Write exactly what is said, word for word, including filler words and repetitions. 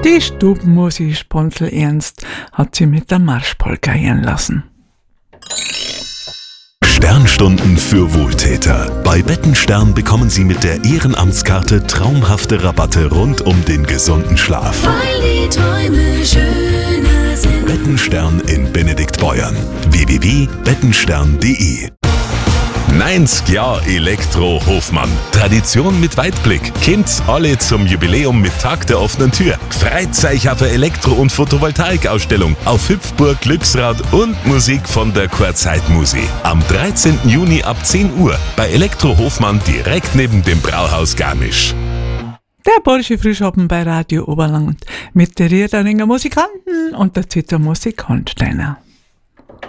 Die Stubenmusik Sponzel Ernst hat sie mit der Marschpolka ehren lassen. Sternstunden für Wohltäter. Bei Bettenstern bekommen Sie mit der Ehrenamtskarte traumhafte Rabatte rund um den gesunden Schlaf. Weil die Träume schöner sind. Bettenstern in Benediktbeuern. w w w punkt bettenstern punkt d e neunzig Jahre Elektro Hofmann. Tradition mit Weitblick. Kommt alle zum Jubiläum mit Tag der offenen Tür. Freut euch auf eine Elektro- und Photovoltaikausstellung auf Hüpfburg, Glücksrad und Musik von der Chorzeit-Musi. Am dreizehnten Juni ab zehn Uhr bei Elektro Hofmann direkt neben dem Brauhaus Garmisch. Der Bayerische Frühschoppen bei Radio Oberland mit der Riederinger Musikanten und der Zittermusik Hornsteiner.